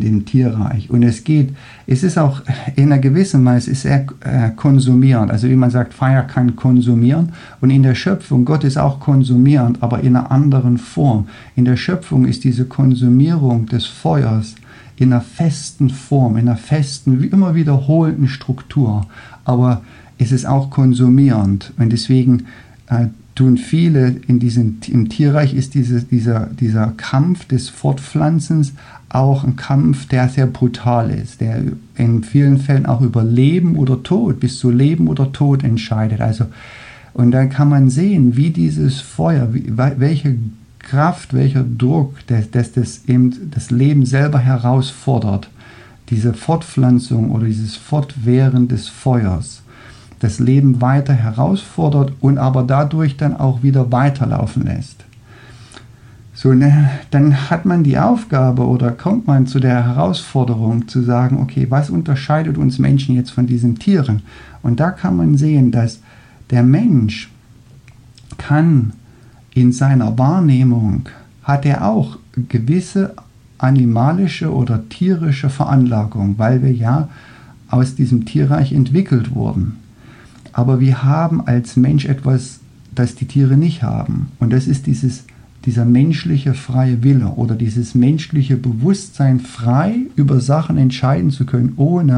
dem Tierreich. Und es ist auch in einer gewissen Weise ist er konsumierend. Also wie man sagt, Feuer kann konsumieren. Und in der Schöpfung, Gott ist auch konsumierend, aber in einer anderen Form. In der Schöpfung ist diese Konsumierung des Feuers in einer festen Form, in einer festen, wie immer wiederholenden Struktur. Aber es ist auch konsumierend. Und deswegen tun viele im Tierreich ist dieser Kampf des Fortpflanzens auch ein Kampf, der sehr brutal ist, der in vielen Fällen auch über Leben oder Tod, bis zu Leben oder Tod entscheidet. Also, und dann kann man sehen, wie dieses Feuer, welche Kraft, welcher Druck, das Leben selber herausfordert, diese Fortpflanzung oder dieses Fortwähren des Feuers, das Leben weiter herausfordert und aber dadurch dann auch wieder weiterlaufen lässt. So, dann hat man die Aufgabe oder kommt man zu der Herausforderung zu sagen, okay, was unterscheidet uns Menschen jetzt von diesen Tieren? Und da kann man sehen, dass der Mensch kann in seiner Wahrnehmung, hat er auch gewisse animalische oder tierische Veranlagung, weil wir ja aus diesem Tierreich entwickelt wurden. Aber wir haben als Mensch etwas, das die Tiere nicht haben. Und das ist dieser menschliche freie Wille oder dieses menschliche Bewusstsein, frei über Sachen entscheiden zu können, ohne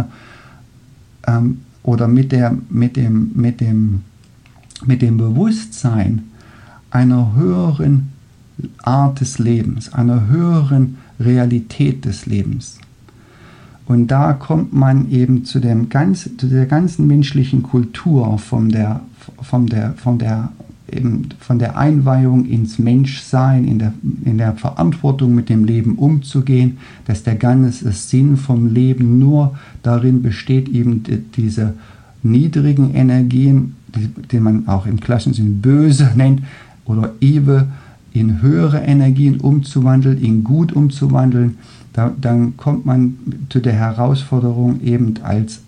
oder mit dem Bewusstsein einer höheren Art des Lebens, einer höheren Realität des Lebens. Und da kommt man eben zu der ganzen menschlichen Kultur, von der Einweihung ins Menschsein, in der Verantwortung mit dem Leben umzugehen, dass der ganze Sinn vom Leben nur darin besteht, eben diese niedrigen Energien, die man auch im klassischen Sinn böse nennt, oder evil, in höhere Energien umzuwandeln, in gut umzuwandeln. Dann kommt man zu der Herausforderung, eben als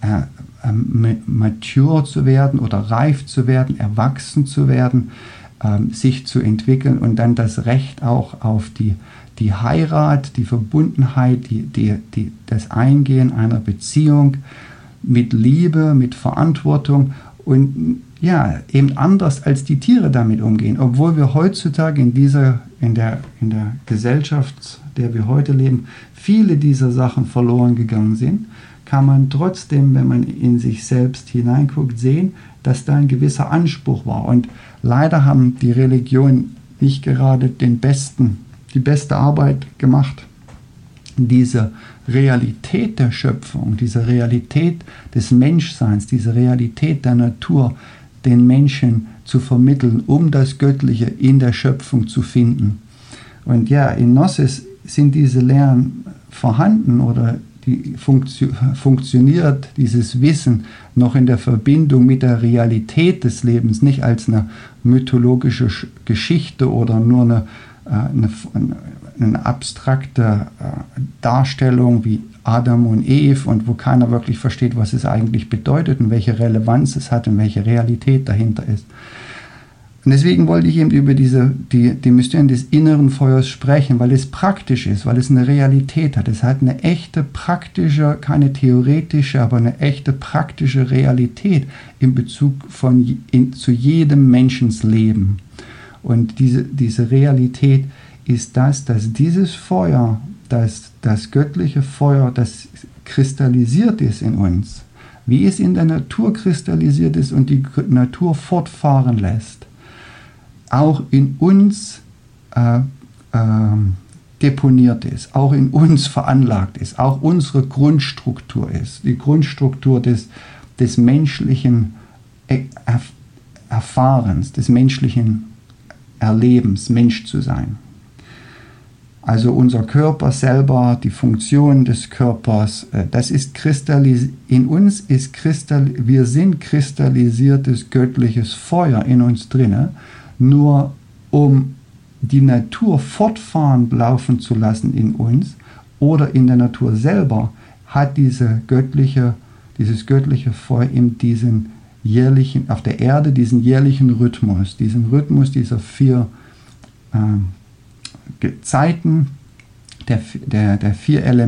mature zu werden oder reif zu werden, erwachsen zu werden, sich zu entwickeln und dann das Recht auch auf die Heirat, die Verbundenheit, das Eingehen einer Beziehung mit Liebe, mit Verantwortung und ja, eben anders als die Tiere damit umgehen. Obwohl wir heutzutage in der Gesellschaft, der wir heute leben, viele dieser Sachen verloren gegangen sind, kann man trotzdem, wenn man in sich selbst hineinguckt, sehen, dass da ein gewisser Anspruch war. Und leider haben die Religionen nicht gerade die beste Arbeit gemacht, diese Realität der Schöpfung, diese Realität des Menschseins, diese Realität der Natur den Menschen zu vermitteln, um das Göttliche in der Schöpfung zu finden. Und ja, in Gnosis sind diese Lehren vorhanden oder funktioniert dieses Wissen noch in der Verbindung mit der Realität des Lebens, nicht als eine mythologische Geschichte oder nur eine abstrakte Darstellung wie Adam und Eve und wo keiner wirklich versteht, was es eigentlich bedeutet und welche Relevanz es hat und welche Realität dahinter ist. Und deswegen wollte ich eben über die Mysterien des inneren Feuers sprechen, weil es praktisch ist, weil es eine Realität hat. Es hat eine echte praktische, keine theoretische, aber eine echte praktische Realität in Bezug zu jedem Menschens Leben. Und diese Realität ist dass dieses Feuer, das göttliche Feuer, das kristallisiert ist in uns, wie es in der Natur kristallisiert ist und die Natur fortfahren lässt, auch in uns deponiert ist, auch in uns veranlagt ist, auch unsere Grundstruktur ist, die Grundstruktur des menschlichen Erfahrens, des menschlichen Erlebens, Mensch zu sein. Also unser Körper selber, die Funktion des Körpers, das ist in uns wir sind kristallisiertes göttliches Feuer in uns drinne, nur um die Natur fortfahrend laufen zu lassen in uns oder in der Natur selber, hat dieses göttliche Feuer in diesen jährlichen, auf der Erde diesen jährlichen Rhythmus dieser 4 Zeiten, der 4 Elemente,